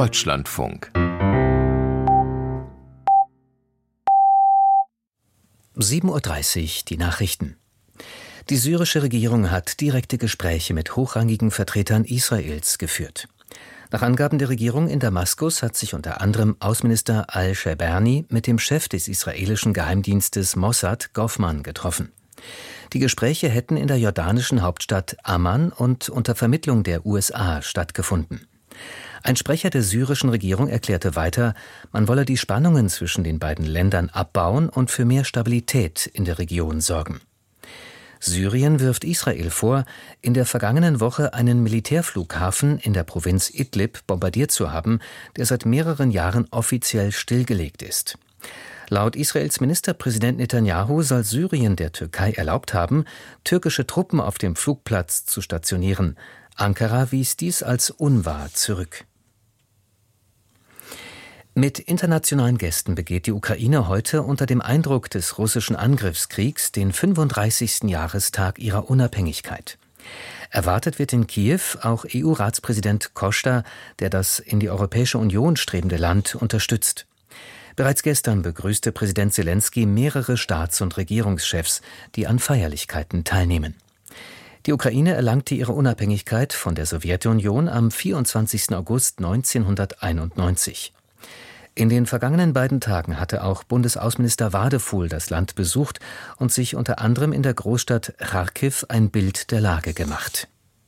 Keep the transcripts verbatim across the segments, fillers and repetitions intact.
Deutschlandfunk. sieben Uhr dreißig, die Nachrichten. Die syrische Regierung hat direkte Gespräche mit hochrangigen Vertretern Israels geführt. Nach Angaben der Regierung in Damaskus hat sich unter anderem Außenminister al-Sheberni mit dem Chef des israelischen Geheimdienstes Mossad, Goffman, getroffen. Die Gespräche hätten in der jordanischen Hauptstadt Amman und unter Vermittlung der U S A stattgefunden. Ein Sprecher der syrischen Regierung erklärte weiter, man wolle die Spannungen zwischen den beiden Ländern abbauen und für mehr Stabilität in der Region sorgen. Syrien wirft Israel vor, in der vergangenen Woche einen Militärflughafen in der Provinz Idlib bombardiert zu haben, der seit mehreren Jahren offiziell stillgelegt ist. Laut Israels Ministerpräsident Netanyahu soll Syrien der Türkei erlaubt haben, türkische Truppen auf dem Flugplatz zu stationieren. Ankara wies dies als unwahr zurück. Mit internationalen Gästen begeht die Ukraine heute unter dem Eindruck des russischen Angriffskriegs den fünfunddreißigsten Jahrestag ihrer Unabhängigkeit. Erwartet wird in Kiew auch E U-Ratspräsident Costa, der das in die Europäische Union strebende Land unterstützt. Bereits gestern begrüßte Präsident Selenskyj mehrere Staats- und Regierungschefs, die an Feierlichkeiten teilnehmen. Die Ukraine erlangte ihre Unabhängigkeit von der Sowjetunion am vierundzwanzigsten August neunzehnhunderteinundneunzig. In den vergangenen beiden Tagen hatte auch Bundesaußenminister Wadefuhl das Land besucht und sich unter anderem in der Großstadt Charkiw ein Bild der Lage gemacht.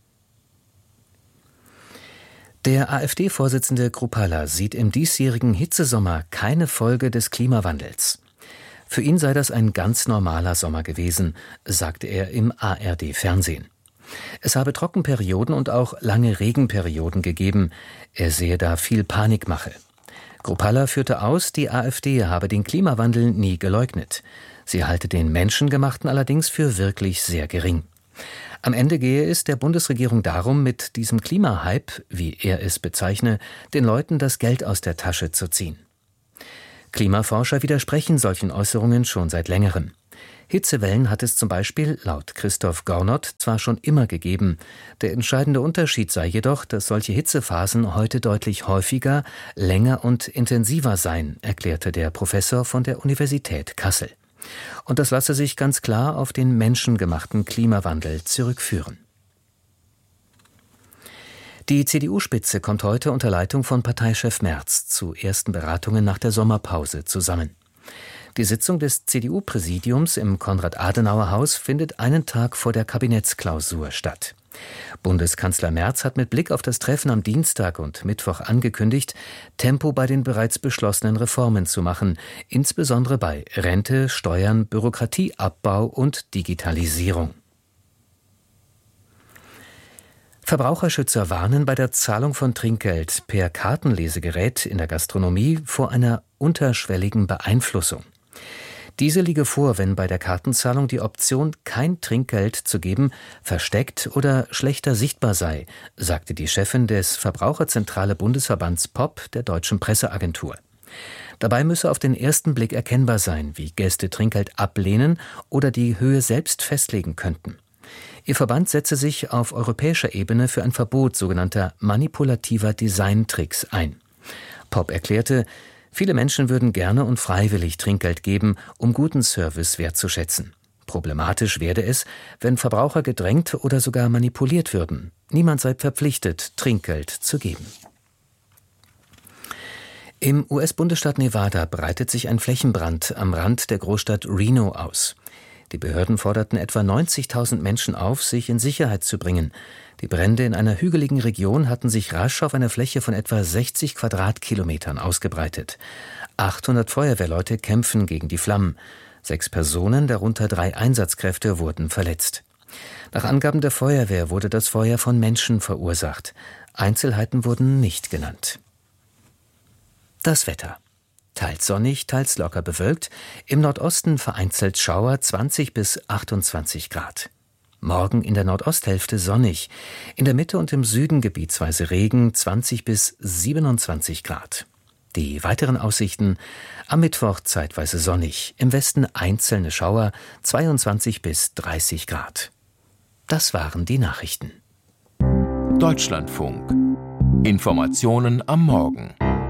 Der AfD-Vorsitzende Kruppalla sieht im diesjährigen Hitzesommer keine Folge des Klimawandels. Für ihn sei das ein ganz normaler Sommer gewesen, sagte er im A R D-Fernsehen. Es habe Trockenperioden und auch lange Regenperioden gegeben. Er sehe da viel Panikmache. Kruppalla führte aus, die AfD habe den Klimawandel nie geleugnet. Sie halte den menschengemachten allerdings für wirklich sehr gering. Am Ende gehe es der Bundesregierung darum, mit diesem Klimahype, wie er es bezeichne, den Leuten das Geld aus der Tasche zu ziehen. Klimaforscher widersprechen solchen Äußerungen schon seit längerem. Hitzewellen hat es zum Beispiel laut Christoph Gornot zwar schon immer gegeben. Der entscheidende Unterschied sei jedoch, dass solche Hitzephasen heute deutlich häufiger, länger und intensiver seien, erklärte der Professor von der Universität Kassel. Und das lasse sich ganz klar auf den menschengemachten Klimawandel zurückführen. Die C D U-Spitze kommt heute unter Leitung von Parteichef Merz zu ersten Beratungen nach der Sommerpause zusammen. Die Sitzung des C D U-Präsidiums im Konrad-Adenauer-Haus findet einen Tag vor der Kabinettsklausur statt. Bundeskanzler Merz hat mit Blick auf das Treffen am Dienstag und Mittwoch angekündigt, Tempo bei den bereits beschlossenen Reformen zu machen, insbesondere bei Rente, Steuern, Bürokratieabbau und Digitalisierung. Verbraucherschützer warnen bei der Zahlung von Trinkgeld per Kartenlesegerät in der Gastronomie vor einer unterschwelligen Beeinflussung. Diese liege vor, wenn bei der Kartenzahlung die Option, kein Trinkgeld zu geben, versteckt oder schlechter sichtbar sei, sagte die Chefin des Verbraucherzentrale Bundesverbands P O P der Deutschen Presseagentur. Dabei müsse auf den ersten Blick erkennbar sein, wie Gäste Trinkgeld ablehnen oder die Höhe selbst festlegen könnten. Ihr Verband setze sich auf europäischer Ebene für ein Verbot sogenannter manipulativer Designtricks ein. P O P erklärte, viele Menschen würden gerne und freiwillig Trinkgeld geben, um guten Service wertzuschätzen. Problematisch werde es, wenn Verbraucher gedrängt oder sogar manipuliert würden. Niemand sei verpflichtet, Trinkgeld zu geben. Im U S-Bundesstaat Nevada breitet sich ein Flächenbrand am Rand der Großstadt Reno aus. Die Behörden forderten etwa neunzigtausend Menschen auf, sich in Sicherheit zu bringen. Die Brände in einer hügeligen Region hatten sich rasch auf einer Fläche von etwa sechzig Quadratkilometern ausgebreitet. achthundert Feuerwehrleute kämpfen gegen die Flammen. Sechs Personen, darunter drei Einsatzkräfte, wurden verletzt. Nach Angaben der Feuerwehr wurde das Feuer von Menschen verursacht. Einzelheiten wurden nicht genannt. Das Wetter. Teils sonnig, teils locker bewölkt, im Nordosten vereinzelt Schauer, zwanzig bis achtundzwanzig Grad. Morgen in der Nordosthälfte sonnig, in der Mitte und im Süden gebietsweise Regen, zwanzig bis siebenundzwanzig Grad. Die weiteren Aussichten: am Mittwoch zeitweise sonnig, im Westen einzelne Schauer, zweiundzwanzig bis dreißig Grad. Das waren die Nachrichten. Deutschlandfunk. Informationen am Morgen.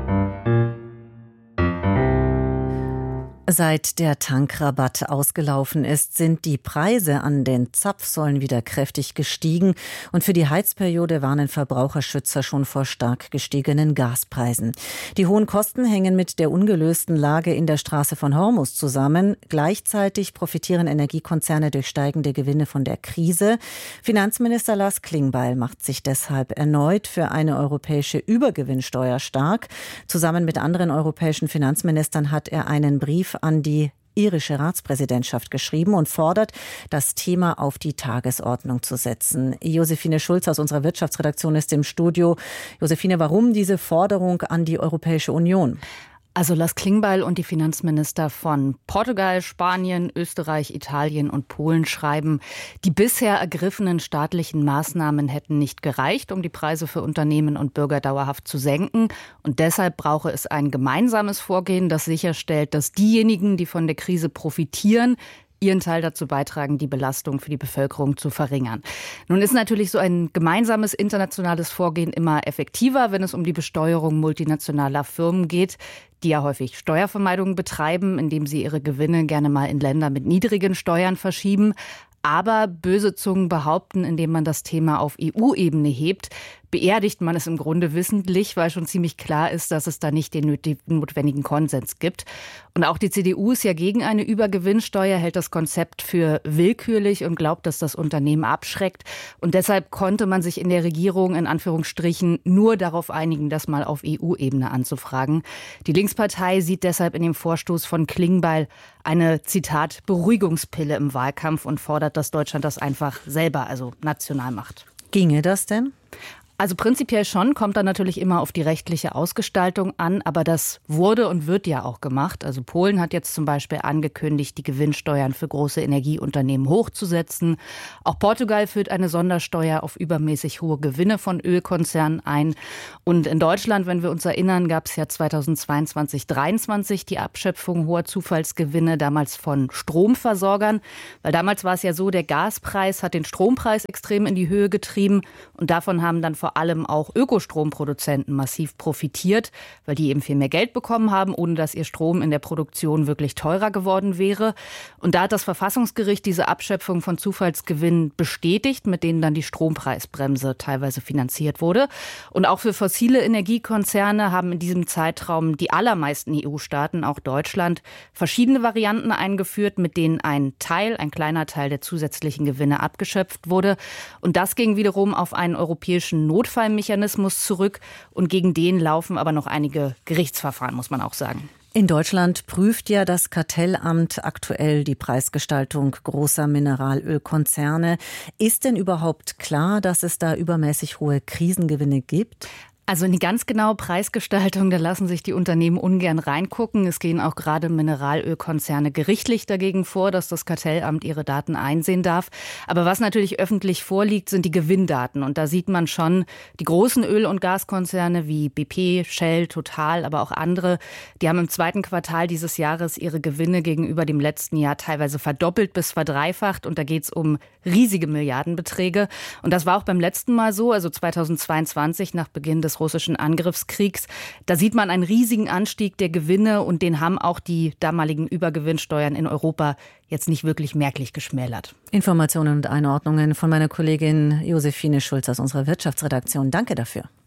Seit der Tankrabatt ausgelaufen ist, sind die Preise an den Zapfsäulen wieder kräftig gestiegen. Und für die Heizperiode warnen Verbraucherschützer schon vor stark gestiegenen Gaspreisen. Die hohen Kosten hängen mit der ungelösten Lage in der Straße von Hormuz zusammen. Gleichzeitig profitieren Energiekonzerne durch steigende Gewinne von der Krise. Finanzminister Lars Klingbeil macht sich deshalb erneut für eine europäische Übergewinnsteuer stark. Zusammen mit anderen europäischen Finanzministern hat er einen Brief an die irische Ratspräsidentschaft geschrieben und fordert, das Thema auf die Tagesordnung zu setzen. Josephine Schulz aus unserer Wirtschaftsredaktion ist im Studio. Josephine, warum diese Forderung an die Europäische Union? Also Lars Klingbeil und die Finanzminister von Portugal, Spanien, Österreich, Italien und Polen schreiben, die bisher ergriffenen staatlichen Maßnahmen hätten nicht gereicht, um die Preise für Unternehmen und Bürger dauerhaft zu senken. Und deshalb brauche es ein gemeinsames Vorgehen, das sicherstellt, dass diejenigen, die von der Krise profitieren, ihren Teil dazu beitragen, die Belastung für die Bevölkerung zu verringern. Nun ist natürlich so ein gemeinsames internationales Vorgehen immer effektiver, wenn es um die Besteuerung multinationaler Firmen geht, die ja häufig Steuervermeidung betreiben, indem sie ihre Gewinne gerne mal in Länder mit niedrigen Steuern verschieben. Aber böse Zungen behaupten, indem man das Thema auf E U-Ebene hebt, beerdigt man es im Grunde wissentlich, weil schon ziemlich klar ist, dass es da nicht den notwendigen Konsens gibt. Und auch die C D U ist ja gegen eine Übergewinnsteuer, hält das Konzept für willkürlich und glaubt, dass das Unternehmen abschreckt. Und deshalb konnte man sich in der Regierung in Anführungsstrichen nur darauf einigen, das mal auf E U-Ebene anzufragen. Die Linkspartei sieht deshalb in dem Vorstoß von Klingbeil eine, Zitat, Beruhigungspille im Wahlkampf und fordert, dass Deutschland das einfach selber, also national macht. Ginge das denn? Also prinzipiell schon, kommt dann natürlich immer auf die rechtliche Ausgestaltung an, aber das wurde und wird ja auch gemacht. Also Polen hat jetzt zum Beispiel angekündigt, die Gewinnsteuern für große Energieunternehmen hochzusetzen. Auch Portugal führt eine Sondersteuer auf übermäßig hohe Gewinne von Ölkonzernen ein. Und in Deutschland, wenn wir uns erinnern, gab es ja zweitausendzweiundzwanzig dreiundzwanzig die Abschöpfung hoher Zufallsgewinne, damals von Stromversorgern. Weil damals war es ja so, der Gaspreis hat den Strompreis extrem in die Höhe getrieben und davon haben dann vor allem auch Ökostromproduzenten massiv profitiert, weil die eben viel mehr Geld bekommen haben, ohne dass ihr Strom in der Produktion wirklich teurer geworden wäre. Und da hat das Verfassungsgericht diese Abschöpfung von Zufallsgewinnen bestätigt, mit denen dann die Strompreisbremse teilweise finanziert wurde. Und auch für fossile Energiekonzerne haben in diesem Zeitraum die allermeisten E U-Staaten, auch Deutschland, verschiedene Varianten eingeführt, mit denen ein Teil, ein kleiner Teil der zusätzlichen Gewinne abgeschöpft wurde. Und das ging wiederum auf einen europäischen Notfallmechanismus zurück und gegen den laufen aber noch einige Gerichtsverfahren, muss man auch sagen. In Deutschland prüft ja das Kartellamt aktuell die Preisgestaltung großer Mineralölkonzerne. Ist denn überhaupt klar, dass es da übermäßig hohe Krisengewinne gibt? Also in die ganz genaue Preisgestaltung, da lassen sich die Unternehmen ungern reingucken. Es gehen auch gerade Mineralölkonzerne gerichtlich dagegen vor, dass das Kartellamt ihre Daten einsehen darf. Aber was natürlich öffentlich vorliegt, sind die Gewinndaten. Und da sieht man schon, die großen Öl- und Gaskonzerne wie B P, Shell, Total, aber auch andere, die haben im zweiten Quartal dieses Jahres ihre Gewinne gegenüber dem letzten Jahr teilweise verdoppelt bis verdreifacht. Und da geht es um riesige Milliardenbeträge. Und das war auch beim letzten Mal so, also zweitausendzweiundzwanzig, nach Beginn des russischen Angriffskriegs. Da sieht man einen riesigen Anstieg der Gewinne und den haben auch die damaligen Übergewinnsteuern in Europa jetzt nicht wirklich merklich geschmälert. Informationen und Einordnungen von meiner Kollegin Josephine Schulz aus unserer Wirtschaftsredaktion. Danke dafür.